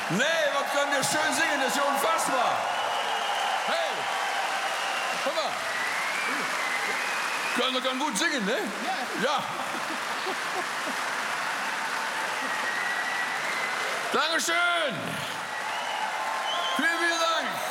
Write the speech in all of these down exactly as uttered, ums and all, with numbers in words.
Nee, was können wir schön singen, das ist ja unfassbar. Hey, guck mal. Kölner kann gut singen, ne? Ja. Ja. Dankeschön. Vielen, vielen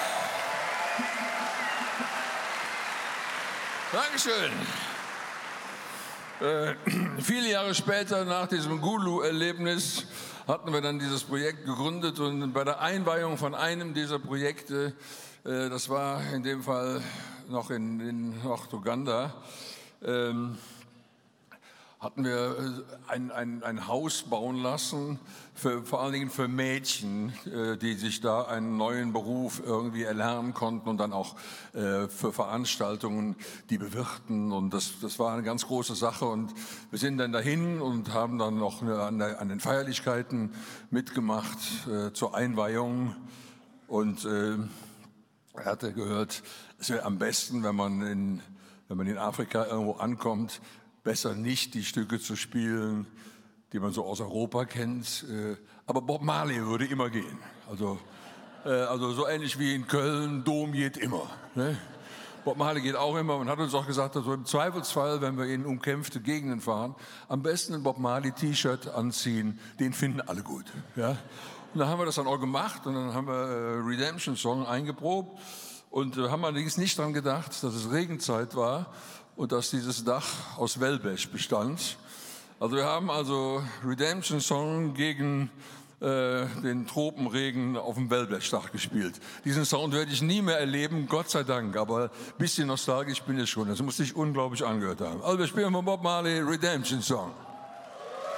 Dank. Dankeschön. Äh, viele Jahre später, nach diesem Gulu-Erlebnis, hatten wir dann dieses Projekt gegründet und bei der Einweihung von einem dieser Projekte, äh, das war in dem Fall noch in, in Norduganda, ähm, hatten wir ein, ein, ein Haus bauen lassen, für, vor allen Dingen für Mädchen, äh, die sich da einen neuen Beruf irgendwie erlernen konnten und dann auch äh, für Veranstaltungen die bewirten. Und das, das war eine ganz große Sache. Und wir sind dann dahin und haben dann noch eine, an, der, an den Feierlichkeiten mitgemacht äh, zur Einweihung. Und äh, er hatte gehört, es wäre am besten, wenn man in, wenn man in Afrika irgendwo ankommt, besser nicht die Stücke zu spielen, die man so aus Europa kennt. Aber Bob Marley würde immer gehen. Also, also so ähnlich wie in Köln, Dom geht immer. Ne? Bob Marley geht auch immer und hat uns auch gesagt, also im Zweifelsfall, wenn wir in umkämpfte Gegenden fahren, am besten ein Bob Marley T-Shirt anziehen, den finden alle gut. Ja? Und dann haben wir das dann auch gemacht und dann haben wir Redemption Song eingeprobt und haben allerdings nicht daran gedacht, dass es Regenzeit war und dass dieses Dach aus Wellblech bestand. Also wir haben also Redemption Song gegen äh, den Tropenregen auf dem Wellblechdach gespielt. Diesen Sound werde ich nie mehr erleben, Gott sei Dank, aber ein bisschen nostalgisch bin ich schon. Das muss ich unglaublich angehört haben. Also wir spielen von Bob Marley Redemption Song.